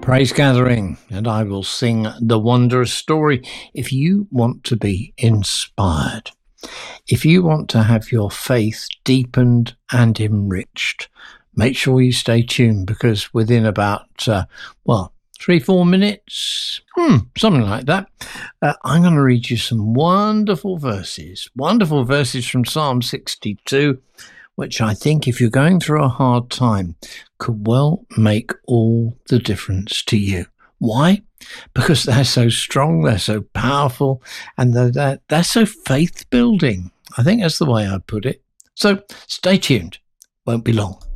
Praise Gathering, and I will sing the wondrous story. If you want to be inspired, if you want to have your faith deepened and enriched, make sure you stay tuned, because within about 3-4 minutes, something like that, I'm going to read you some wonderful verses from Psalm 62, which I think, if you're going through a hard time, could well make all the difference to you. Why? Because they're so strong, they're so powerful, and they're so faith-building. I think that's the way I put it. So stay tuned. Won't be long.